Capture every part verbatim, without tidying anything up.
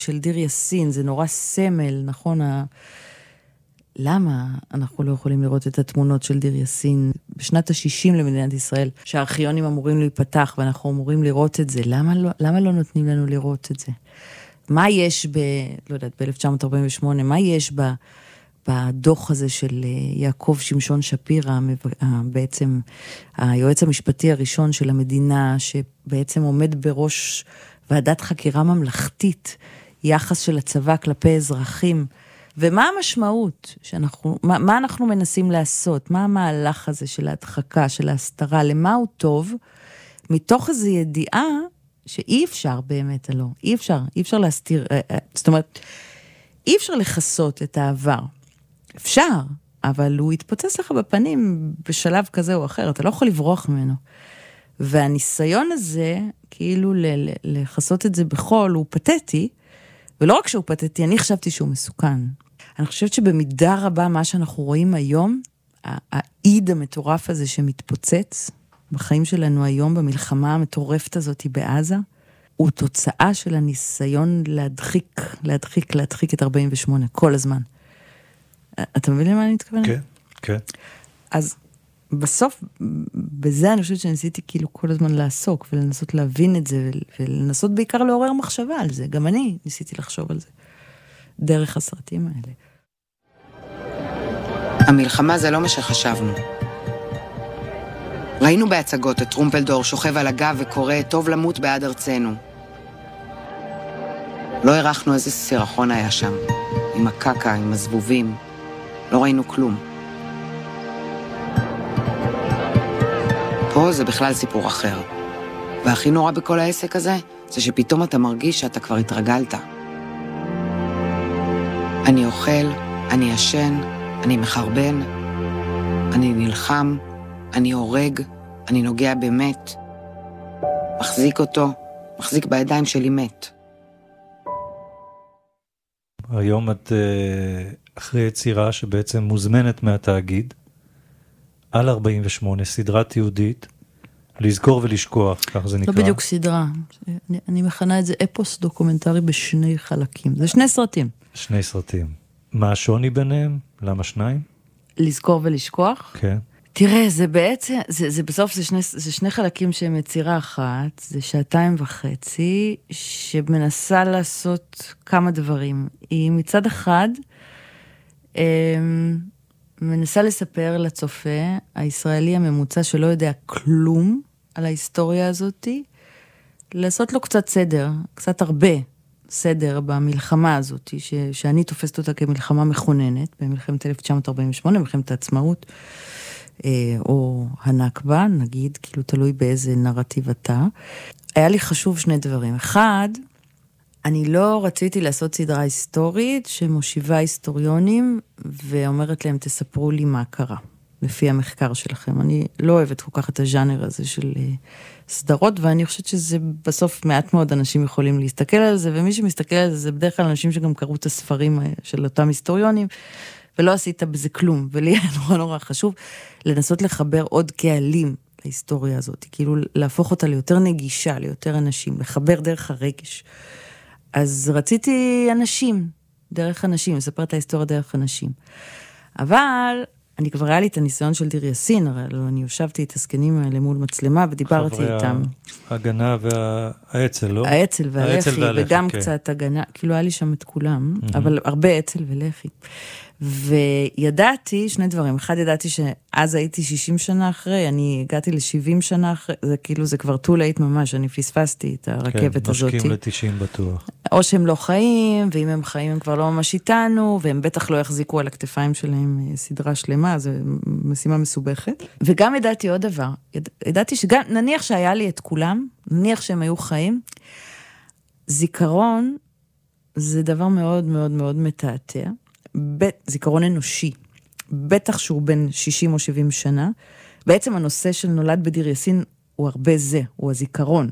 של דיר יאסין, זה נורא סמל, נכון? ה... למה אנחנו לא יכולים לראות את התמונות של דיר יאסין בשנת ה-שישים למדינת ישראל, שהארכיונים אמורים להיפתח ואנחנו אמורים לראות את זה? למה לא, למה לא נותנים לנו לראות את זה? מה יש ב, לא יודעת, ב-אלף תשע מאות ארבעים ושמונה, מה יש ב, בדוח הזה של יעקב שמשון שפירא, בעצם היועץ המשפטי הראשון של המדינה, שבעצם עומד בראש ועדת חקירה ממלכתית, יחס של הצבא כלפי אזרחים, ומה המשמעות שאנחנו, מה, מה אנחנו מנסים לעשות? מה המהלך הזה של ההדחקה, של ההסתרה, למה הוא טוב? מתוך איזו ידיעה שאי אפשר באמת, לא, אי אפשר, אי אפשר להסתיר, זאת אומרת, אי אפשר לחסות את העבר. אפשר, אבל הוא יתפוצץ לך בפנים בשלב כזה או אחר, אתה לא יכול לברוח ממנו. והניסיון הזה, כאילו לחסות את זה בחול, הוא פתטי, ולא רק שהוא פתטי, אני חשבתי שהוא מסוכן. אני חושבת שבמידה רבה מה שאנחנו רואים היום, העיד המטורף הזה שמתפוצץ בחיים שלנו היום, במלחמה המטורפת הזאת בעזה, הוא תוצאה של הניסיון להדחיק, להדחיק, להדחיק את ארבעים ושמונה, כל הזמן. אתה מבין למה אני מתכוונת? כן, כן. אז בסוף, בזה אני חושבת שניסיתי כאילו כל הזמן לעסוק, ולנסות להבין את זה, ולנסות בעיקר לעורר מחשבה על זה. גם אני ניסיתי לחשוב על זה, דרך הסרטים האלה. המלחמה זה לא מה שחשבנו. ראינו בהצגות את טרומפלדור שוכב על הגב וקורא טוב למות בעד ארצנו. לא ערכנו איזה סירחון היה שם, עם הקקה, עם הזבובים. לא ראינו כלום. פה זה בכלל סיפור אחר. והכי נורא בכל העסק הזה, זה שפתאום אתה מרגיש שאתה כבר התרגלת. אני אוכל, אני ישן, אני מחרבן, אני נלחם, אני הורג, אני נוגע במת, מחזיק אותו, מחזיק בידיים שלי מת. היום את אחרי יצירה שבעצם מוזמנת מהתאגיד, על ארבעים ושמונה, סדרת יהודית, לזכור ולשכוח, כך זה נקרא. לא בדיוק סדרה, אני, אני מכנה את זה אפוס דוקומנטרי בשני חלקים, זה שני סרטים. שני סרטים. מה השוני ביניהם? למה שניים? לזכור ולשכוח? כן. תראה, זה בעצם, זה, זה בסוף זה שני, זה שני חלקים שהם יצירה אחת, זה שעתיים וחצי, שמנסה לעשות כמה דברים. היא מצד אחד, מנסה לספר לצופה, הישראלי הממוצע שלא יודע כלום על ההיסטוריה הזאת, לעשות לו קצת סדר, קצת הרבה סדר במלחמה הזאת, ש, שאני תופסת אותה כמלחמה מכוננת, במלחמת אלף תשע מאות ארבעים ושמונה, מלחמת העצמאות, או הנכבה, נגיד, כאילו תלוי באיזה נרטיב אתה. היה לי חשוב שני דברים. אחד, אני לא רציתי לעשות סדרה היסטורית שמושיבה היסטוריונים ואומרת להם תספרו לי מה קרה, לפי המחקר שלכם. אני לא אוהבת כל כך את הז'אנר הזה של סדרות, ואני חושבת שזה בסוף מעט מאוד אנשים יכולים להסתכל על זה, ומי שמסתכל על זה זה בדרך כלל אנשים שגם קראו את הספרים של אותם היסטוריונים, ולא עשית בזה כלום, ולי היה נורא נורא חשוב לנסות לחבר עוד קהלים להיסטוריה הזאת, כאילו להפוך אותה ליותר נגישה, ליותר אנשים, לחבר דרך הרגש. אז רציתי אנשים, דרך אנשים, לספר את ההיסטוריה דרך אנשים. אבל אני כבר היה לי את הניסיון של דיר יאסין, הרי אני יושבתי את הסקנים האלה מול מצלמה ודיברתי איתם. חברי ההגנה והאצל, לא? האצל והלחי, וגם קצת הגנה, כאילו היה לי שם את כולם, אבל הרבה אצל ולחי. וידעתי שני דברים, אחד ידעתי שאז הייתי שישים שנה אחרי, אני הגעתי ל-שבעים שנה אחרי, זה כאילו זה כבר too late ממש, אני פספסתי את הרכבת הזאת. כן, משקים ל-תשעים בטוח. או שהם לא חיים, ואם הם חיים הם כבר לא ממש איתנו, והם בטח לא יחזיקו על הכתפיים שלהם סדרה שלמה, זו משימה מסובכת. וגם ידעתי עוד דבר, יד... ידעתי שגם, נניח שהיה לי את כולם, נניח שהם היו חיים, זיכרון זה דבר מאוד מאוד מאוד מתעתע, זיכרון אנושי, בטח שהוא בין שישים או שבעים שנה, בעצם הנושא של נולד בדיר יאסין הוא הרבה זה, הוא הזיכרון.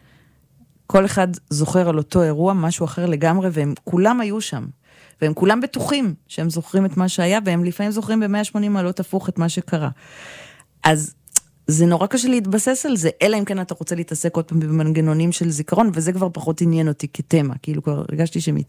כל אחד זוכר על אותו אירוע, משהו אחר לגמרי, והם כולם היו שם, והם כולם בטוחים שהם זוכרים את מה שהיה, והם לפעמים זוכרים ב-מאה ושמונים מעלות הפוך את מה שקרה. אז זה נורא קשה להתבסס על זה, אלא אם כן אתה רוצה להתעסק עוד פעם במנגנונים של זיכרון, וזה כבר פחות עניין אותי כתמה, כאילו כבר הרגשתי שמת.